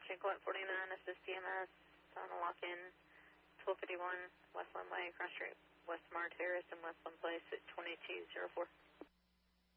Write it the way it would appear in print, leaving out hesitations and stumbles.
Chinkle at 49, assist EMS on a lock-in, 1251 Westland Way, cross street, West Mar Terrace and Westland Place at 2204.